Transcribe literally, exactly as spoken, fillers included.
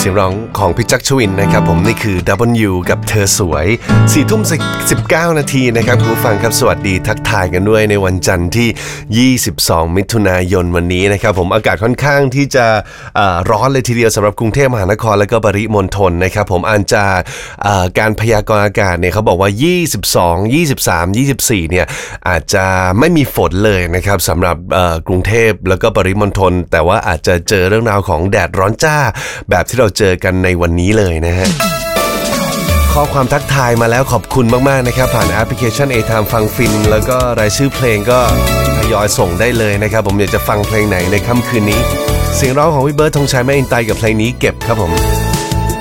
สียงร้องของพี่จักรชวินนะครับผมนี่คือ ดับเบิลยู กับเธอสวยสี่ทุ่มสิบเก้านาทีนะครับคุณผู้ฟังครับสวัสดีทักทายกันด้วยในวันจันทร์ที่ยี่สิบสองมิถุนายนวันนี้นะครับผมอากาศค่อนข้างที่จะร้อนเลยทีเดียวสำหรับกรุงเทพมหานครและก็ปริมณฑลนะครับผมอ่านจากการพยากรณ์อากาศเนี่ยเขาบอกว่ายี่สิบสอง ยี่สิบสาม ยี่สิบสี่เนี่ยอาจจะไม่มีฝนเลยนะครับสำหรับกรุงเทพแล้วก็ปริมณฑลแต่ว่าอาจจะเจอเรื่องราวของแดดร้อนจ้าแบบที่เราเจอกันในวันนี้เลยนะฮะข้อความทักทายมาแล้วขอบคุณมากๆนะครับผ่านแอปพลิเคชัน A Time ฟังฟินแล้วก็รายชื่อเพลงก็ทยอยส่งได้เลยนะครับผมอยากจะฟังเพลงไหนในค่ำคืนนี้เสียงร้องของพี่เบิร์ดธงชัยแม่อินไตกับเพลงนี้เก็บครับผม